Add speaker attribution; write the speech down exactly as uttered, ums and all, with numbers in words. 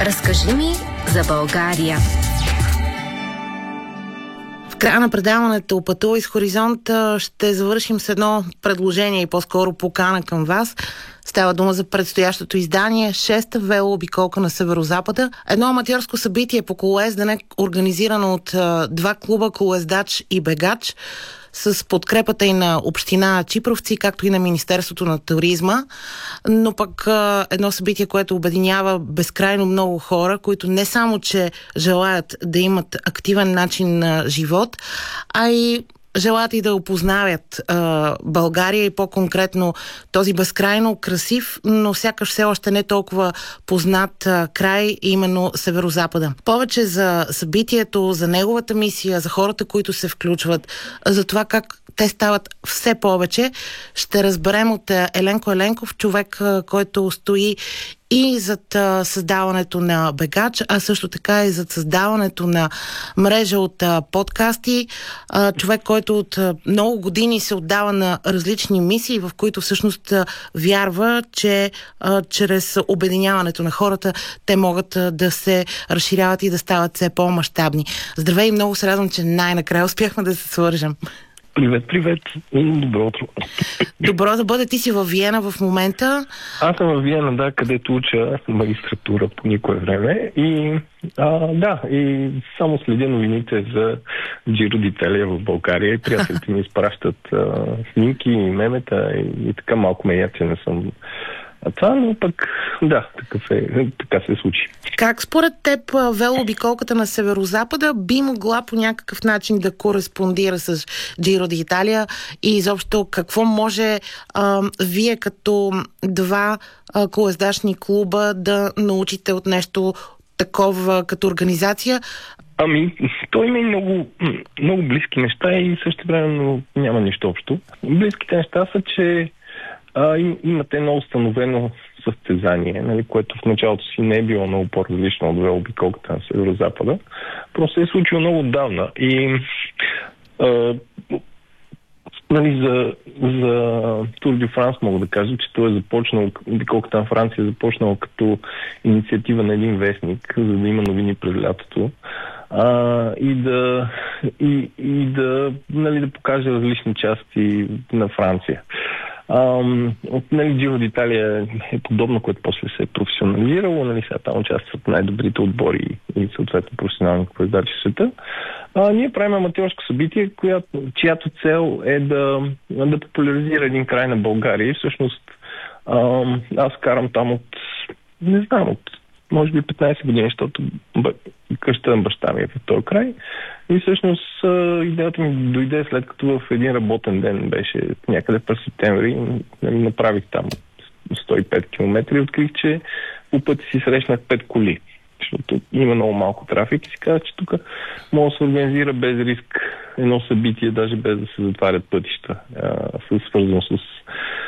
Speaker 1: Разкажи ми за България.
Speaker 2: В края на предаването "Пътувай с Хоризонт" ще завършим с едно предложение и по-скоро покана към вас. Става дума за предстоящото издание шеста велообиколка на Северозапада. Едно аматьорско събитие по колоездене, организирано от а, два клуба "Колоездач" и "Бегач", с подкрепата и на община Чипровци, както и на Министерството на туризма. Но пък а, едно събитие, което обединява безкрайно много хора, които не само, че желаят да имат активен начин на живот, а и желаят и да опознават а, България и по-конкретно този безкрайно красив, но сякаш все още не толкова познат а, край, именно Северозапада. Повече за събитието, за неговата мисия, за хората, които се включват, за това как те стават все повече, ще разберем от Еленко Еленков, човек, който стои и зад а, създаването на Бегач, а също така и зад създаването на мрежа от а, подкасти. А, човек, който от а, много години се отдава на различни мисии, в които всъщност а, вярва, че а, чрез обединяването на хората те могат а, да се разширяват и да стават все по-мащабни. Здравей и много се радвам, че най-накрая успяхме да се свържем.
Speaker 3: Привет, привет и добро утро.
Speaker 2: Добро да бъде. Ти си във Виена в момента.
Speaker 3: Аз съм във Виена, да, където уча магистратура по никое време. И а, да, и само следя новините за Giro d'Italia в България. И приятелите ми изпращат а, снимки и мемета и, и така малко ме я, че не съм а това, но пък да, такъв е, така се случи.
Speaker 2: Как според теб велообиколката на Северозапада би могла по някакъв начин да кореспондира с Giro d'Italia и изобщо какво може а, вие като два а, колоездачни клуба да научите от нещо такова като организация?
Speaker 3: Ами, той има и много, много близки неща и също време няма нищо общо. Близките неща са, че А, им, имате едно установено състезание, нали, което в началото си не е било много по-различно от велообиколката на Северозапада. Просто е случило много отдавна. И а, нали, за, за Tour de France мога да кажа, че той е започнал, обиколката на Франция е започнала като инициатива на един вестник, за да има новини през лятото. А, и да, и, и да, нали, да покаже различни части на Франция. Um, от нали, Giro d'Italia е подобно, което после се е професионализирало. Нали, сега там участват най-добрите отбори и съответно професионални колоездачи в света. А, ние правим аматьорско събитие, която, чиято цел е да, да популяризира един край на България. И всъщност ам, аз карам там от, не знам, от може би петнайсет години, защото къща на баща ми е в този край. И всъщност идеята ми дойде след като в един работен ден беше някъде през септември. Направих там сто и пет километра и открих, че по пъти си срещнах пет коли. Защото има много малко трафик и си казах, че тук може да се организира без риск едно събитие, даже без да се затварят пътища, свързано с